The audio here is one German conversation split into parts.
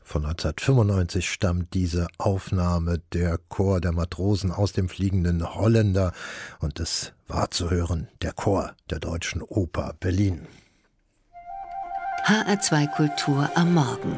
Von 1995 stammt diese Aufnahme, der Chor der Matrosen aus dem Fliegenden Holländer, und es war zu hören, der Chor der Deutschen Oper Berlin. HR2 Kultur am Morgen.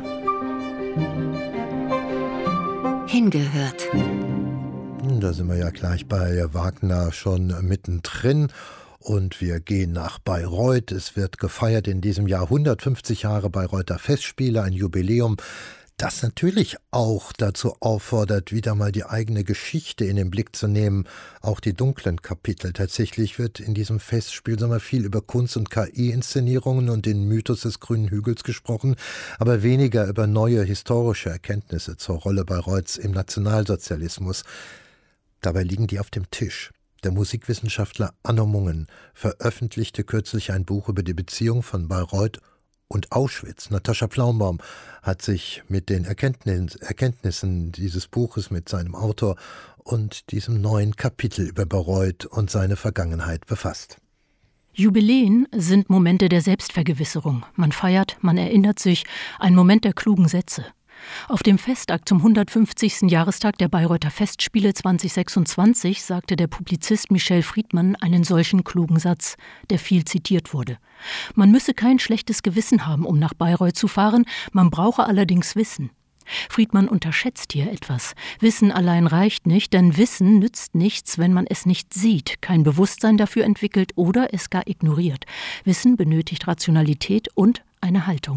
Hingehört. Da sind wir ja gleich bei Wagner schon mittendrin. Und wir gehen nach Bayreuth. Es wird gefeiert in diesem Jahr 150 Jahre Bayreuther Festspiele, ein Jubiläum, das natürlich auch dazu auffordert, wieder mal die eigene Geschichte in den Blick zu nehmen, auch die dunklen Kapitel. Tatsächlich wird in diesem Festspiel viel über Kunst- und KI-Inszenierungen und den Mythos des grünen Hügels gesprochen, aber weniger über neue historische Erkenntnisse zur Rolle Bayreuths im Nationalsozialismus. Dabei liegen die auf dem Tisch. Der Musikwissenschaftler Anno Mungen veröffentlichte kürzlich ein Buch über die Beziehung von Bayreuth und Auschwitz. Natascha Pflaumbaum hat sich mit den Erkenntnissen dieses Buches, mit seinem Autor und diesem neuen Kapitel über Bayreuth und seine Vergangenheit befasst. Jubiläen sind Momente der Selbstvergewisserung. Man feiert, man erinnert sich, ein Moment der klugen Sätze. Auf dem Festakt zum 150. Jahrestag der Bayreuther Festspiele 2026 sagte der Publizist Michel Friedmann einen solchen klugen Satz, der viel zitiert wurde. Man müsse kein schlechtes Gewissen haben, um nach Bayreuth zu fahren, man brauche allerdings Wissen. Friedmann unterschätzt hier etwas. Wissen allein reicht nicht, denn Wissen nützt nichts, wenn man es nicht sieht, kein Bewusstsein dafür entwickelt oder es gar ignoriert. Wissen benötigt Rationalität und eine Haltung.